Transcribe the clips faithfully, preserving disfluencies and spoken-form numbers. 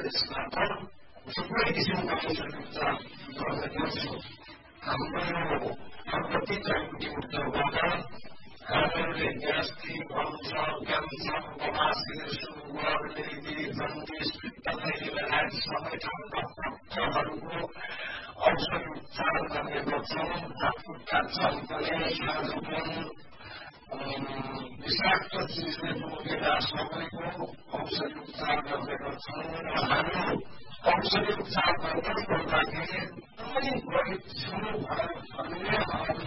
यसबाट थुप्रै किसिमका उपचार गर्ने गर्छौँ। हाम्रो प्रकृतिको उद्योगबाट हामीहरूले gastric, ulcer, cancer, बवासिर, sugar, लिभी, jaundice, पित्तथैली लगायत सबै ठाउँका पक्षहरूको औषध उपचार गर्ने गर्छौँ। हातखुट्टा चम्कने, खाँदोपन, विषाक्त चिजले जोडेका सबैको औषधि उपचार गर्ने गर्छौँ र हाम्रो औषधि उपचार गर्दै गर्दाखेरि एकदमै गरिब छौँ भन्नेहरू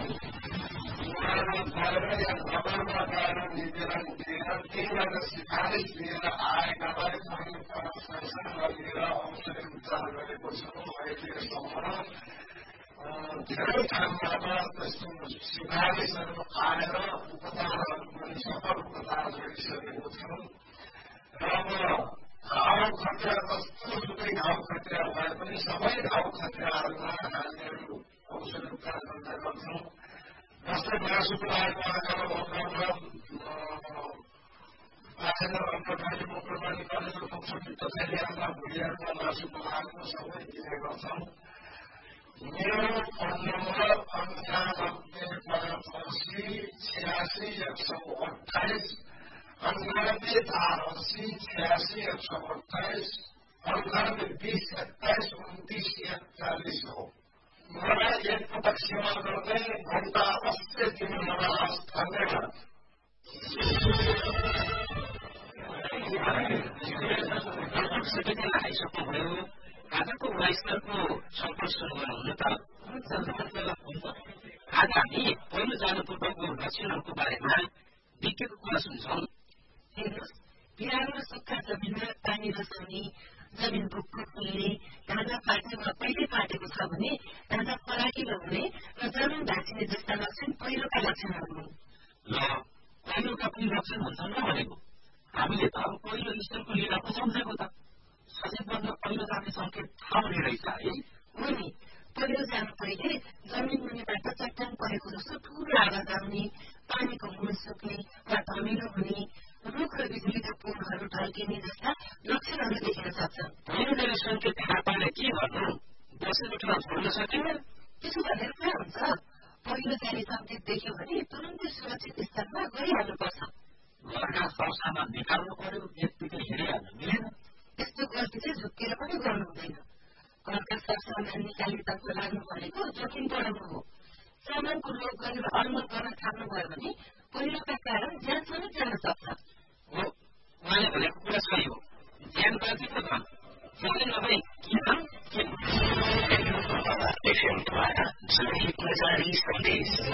गएर या नगरमा गएर निवेदन दिएर त्यहीबाट सिफारिस लिएर आएकालाई मैले प्रशासन गरेर औषधि उपचार गरेको छु। अहिलेसम्म धेरै ठाउँबाट त्यस्तो सिफारिसहरू आएर उपचारहरू पनि सफल उपचार गरिसकेको छौँ र घाउ खटिरा कस्तो सुकै घाउ खटिरा भए पनि सबै घाउ खटिराहरूमा हामीहरू औषधि उपचार गर्ने गर्छौँ। जस्तै मासु पकाएको आँखामा भोकामा बाजेर अन्तर्गत मुखबाट निकालेको पक्ष पित्तथैलीहरूमा भुँडीहरूमा मासु पकाएको सबै दिने गर्छौँ। मेरो फोन नम्बर अन्ठानब्बे पचासी छ्यासी एक सौ अठाइस अन्ठानब्बे चार अस्सी छ्यासी एक सौ अठाइस अन्ठानब्बे बिस एक्काइस उन्तिस एकचालिस हो। मलाई एकपटक सेवा गर्दै घण्टा अवश्य दिनु नहोस्। धन्यवाद। आइसक्नुभयो। आजको वाइसको सम्पर्क सुरु गर्नुहुन त आज हामी पहिलो जानुपूर्वको लक्षणहरूको बारेमा विज्ञको कुरा सुन्छौँ। हेर्नुहोस्, बिरालो र सुक्खा जमिनमा पानी रसाउने, जमिन भुक्क फुल्ने, ढाँडा फाट्ने वा पहिले फाटेको छ भने ढाँडा फराकिलो हुने र जमिन भाँचिने जस्ता लक्षण पहिलोका लक्षणहरू हुन्। ल पहिलोका पनि लक्षण हुन्छन् र भनेको हामीले त पहिलो ईश्वरको लीला पो सम्झेको त सचेतभन्दा पहिलो जाने सङ्केत थाहा हुने रहेछ है। हो नि, पहिलो जानु पहिले जमिन मुनिबाट चट्टान परेको जस्तो ठुलो आवाज आउने, पानीको मुन सुक्ने वा धमिलो हुने, रुख र बिजुलीका पोलहरू ढल्किने जस्ता लक्षणहरू देखिन सक्छन्। पहिलो सङ्केत थाहा पाएर के गर्नु? बसेर उठेर छोड्न सकिन्न? त्यसो भनेर कहाँ हुन्छ? पहिलो जाने सङ्केत देख्यो भने तुरन्तै सुरक्षित स्थानमा गइहाल्नुपर्छ। घरका सरसामान निकाल्नु पर्यो, यत्तिकै हिँडिहाल्नु मिलेन। यस्तो गल्ती चाहिँ झुक्केर पनि गर्नु हुँदैन। घरका सरसामान निकालितर्फ लाग्नु भनेको जोखिम बढाउनु हो। सामानको लोभ गरेर अलमल गर्न थाल्नुभयो भने पहिलोका कारण ज्यान समेत जान सक्छ। हो, उहाँले भनेको कुरा सही हो। ज्यान बाँचे त धन, ज्यानै नभई के धन के एफएम द्वारा जनहितमा जारी सन्देश।